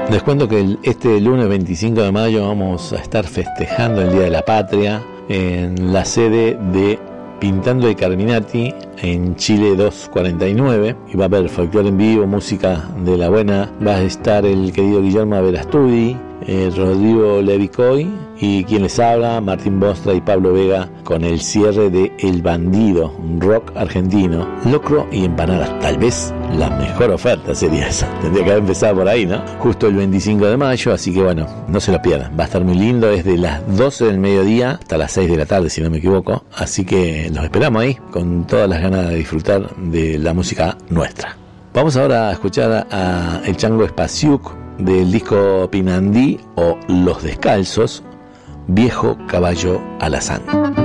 Les cuento que este lunes 25 de mayo vamos a estar festejando el Día de la Patria en la sede de Pintando de Carminati en Chile 249, y va a haber folclore en vivo, música de la buena. Va a estar el querido Guillermo Averastudi, Rodrigo Levicoy y quien les habla, Martín Bostra y Pablo Vega, con el cierre de El Bandido, un rock argentino, locro y empanadas. Tal vez la mejor oferta sería esa, tendría que haber empezado por ahí, ¿no? Justo el 25 de mayo, así que bueno, no se lo pierdan, va a estar muy lindo, desde las 12 del mediodía hasta las 6 de la tarde, si no me equivoco, así que los esperamos ahí, con todas las ganas de disfrutar de la música nuestra. Vamos ahora a escuchar a El Chango Spasiuk del disco Pinandí o Los Descalzos, Viejo Caballo Alazán.